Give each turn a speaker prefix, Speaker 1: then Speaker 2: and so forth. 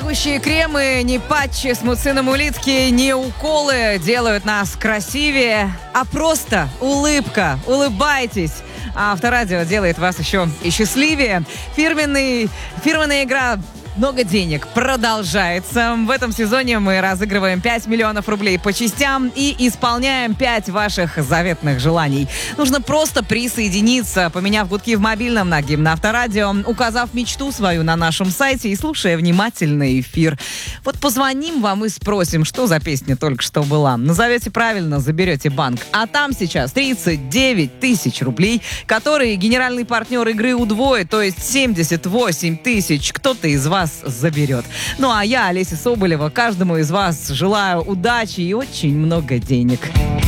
Speaker 1: пахнущие кремы, ни патчи с муцином улитки, ни уколы делают нас красивее, а просто улыбка. Улыбайтесь. А Авторадио делает вас еще и счастливее. Фирменная игра «Много денег» продолжается. В этом сезоне мы разыгрываем 5 миллионов рублей по частям и исполняем 5 ваших заветных желаний. Нужно просто присоединиться, поменяв гудки в мобильном на гимн Авторадио, указав мечту свою на нашем сайте и слушая внимательно эфир. Вот позвоним вам и спросим, что за песня только что была. Назовете правильно, заберете банк. А там сейчас 39 тысяч рублей, которые генеральный партнер игры удвоит, то есть 78 тысяч кто-то из вас заберет. Ну а я, Олеся Соболева, каждому из вас желаю удачи и очень много денег.